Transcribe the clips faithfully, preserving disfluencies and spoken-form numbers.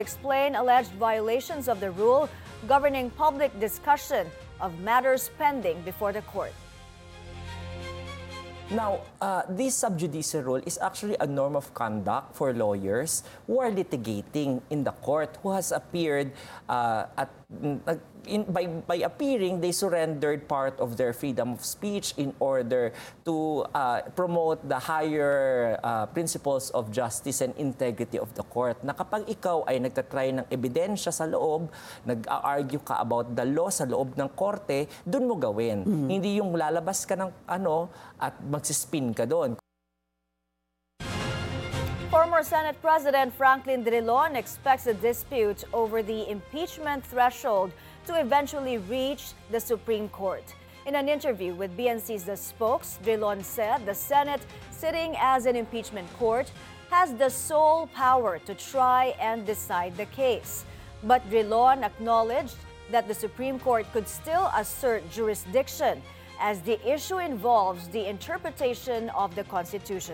explain alleged violations of the rule governing public discussion of matters pending before the court. Now, uh, this sub judice rule is actually a norm of conduct for lawyers who are litigating in the court, who has appeared uh, at uh, in, by, by appearing, they surrendered part of their freedom of speech in order to uh, promote the higher uh, principles of justice and integrity of the court. Na kapag ikaw ay nagtatry ng ebidensya sa loob, nag-argue ka about the law sa loob ng korte, dun mo gawin. Mm-hmm. Hindi yung lalabas ka ng ano at magsispin ka doon. Former Senate President Franklin Drilon expects a dispute over the impeachment threshold to eventually reach the Supreme Court. In an interview with B N C's The Spokes, Drilon said the Senate, sitting as an impeachment court, has the sole power to try and decide the case. But Drilon acknowledged that the Supreme Court could still assert jurisdiction as the issue involves the interpretation of the Constitution.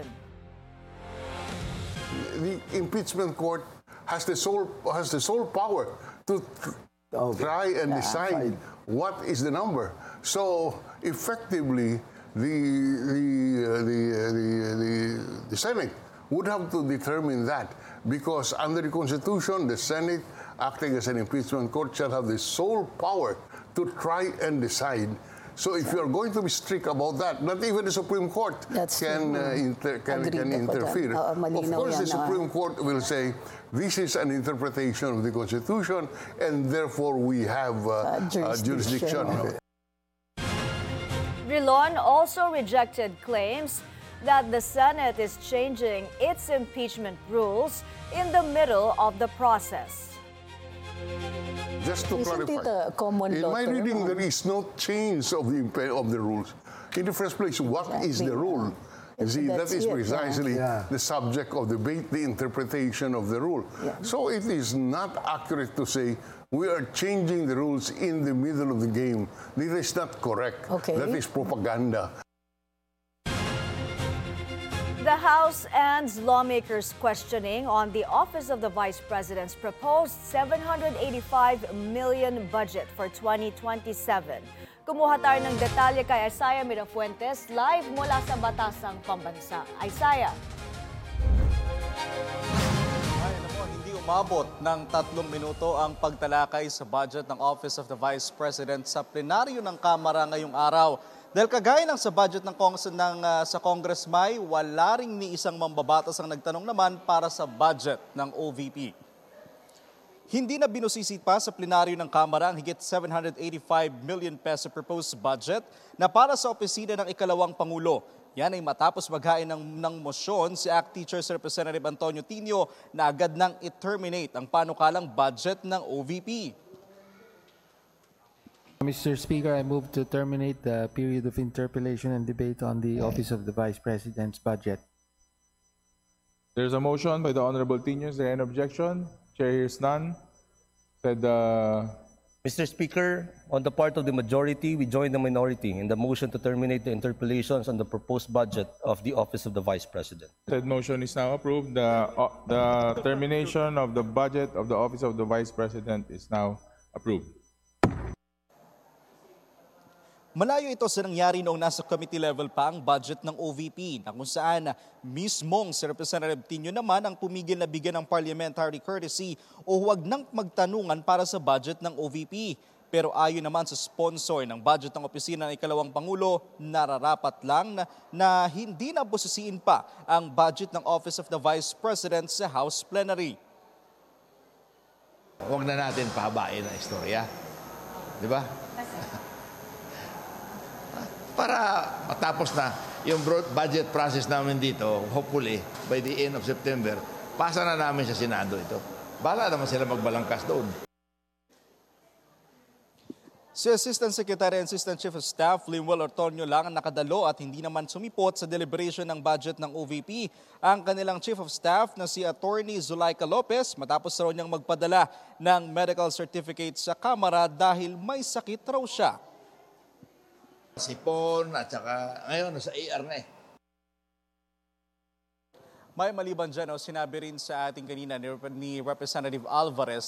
The impeachment court has the sole has the sole power to okay. try and yeah, decide fine. what is the number. So effectively, the the uh, the, uh, the, the the Senate would have to determine that, because under the Constitution, the Senate, acting as an impeachment court, shall have the sole power to try and decide. So if you're going to be strict about that, not even the Supreme Court That's can uh, inter can, can interfere. Uh, of course, the Supreme Court will say this is an interpretation of the Constitution, and therefore we have uh, uh, jurisdiction. jurisdiction. Drilon also rejected claims that the Senate is changing its impeachment rules in the middle of the process. Just to Isn't clarify, it a common in law my term? reading, there is no change of the of the rules. In the first place, what Exactly. is the rule? You see, that is it, precisely yeah. the subject of debate, the interpretation of the rule. Yeah. So it is not accurate to say we are changing the rules in the middle of the game. This is not correct. Okay. That is propaganda. The House ends lawmakers' questioning on the Office of the Vice President's proposed seven hundred eighty-five million budget for twenty twenty-seven. Kumuha tayo ng detalye kay Isaiah Mirafuentes, live mula sa Batasang Pambansa. Isaiah. Ay, naku, hindi umabot ng tatlong minuto ang pagtalakay sa budget ng Office of the Vice President sa plenaryo ng Kamara ngayong araw. Dahil kagaya ng sa budget ng, Congress, ng uh, sa Congress May, wala ring ni isang mambabatas ang nagtanong naman para sa budget ng O V P. Hindi na binusisi pa sa plenaryo ng Kamara ang higit seven hundred eighty-five million peso proposed budget na para sa opisina ng ikalawang Pangulo. Yan ay matapos maghain ng, ng mosyon si A C T Teachers Representative Antonio Tinio na agad nang i-terminate ang panukalang budget ng O V P. Mister Speaker, I move to terminate the period of interpellation and debate on the Office of the Vice President's budget. There's a motion by the Honorable Tinio. Is there any objection? Chair hears none. Said, uh... Mister Speaker, on the part of the majority, we join the minority in the motion to terminate the interpellations on the proposed budget of the Office of the Vice President. Said motion is now approved. The, uh, the termination of the budget of the Office of the Vice President is now approved. Malayo ito sa nangyari noong nasa committee level pa ang budget ng O V P na kung saan mismong si Representative Tinio naman ang pumigil na bigyan ng parliamentary courtesy o huwag nang magtanungan para sa budget ng O V P. Pero ayon naman sa sponsor ng budget ng opisina ng ikalawang Pangulo, nararapat lang na, na hindi na busisiin pa ang budget ng Office of the Vice President sa House Plenary. Huwag na natin pahabain ang istorya. Di ba? Para matapos na yung budget process namin dito, hopefully, by the end of September, pasa na namin sa Senado ito. Bahala naman sila magbalangkas doon. Si Assistant Secretary and Assistant Chief of Staff Limuel Ortonio lang ang nakadalo at hindi naman sumipot sa deliberation ng budget ng O V P. Ang kanilang Chief of Staff na si Attorney Zulaika Lopez matapos raw niyang magpadala ng medical certificate sa Kamara dahil may sakit raw siya. Sipon at saka ngayon nasa A R na eh. May maliban dyan, oh, sinabi rin sa ating kanina ni, ni Representative Alvarez